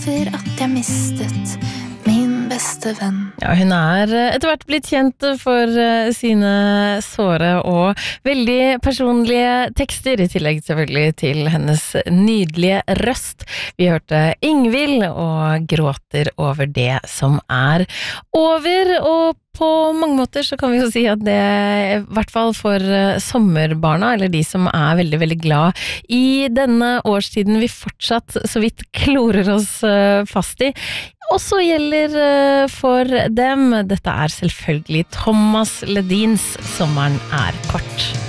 over at jeg mistet min beste venn. Ja, hun etter hvert blitt kjent for sine såre og veldig personlige tekster, I tillegg selvfølgelig til hennes nydelige røst. Vi hørte Ingvild og gråter over det som over, og på mange måter så kan vi jo si at det, I hvert fall for sommerbarna, eller de som veldig, veldig glad I denne årstiden vi fortsatt så vidt klorer oss fast I, også gjelder for dem. Dette selvfølgelig Thomas Ledins Sommeren kort.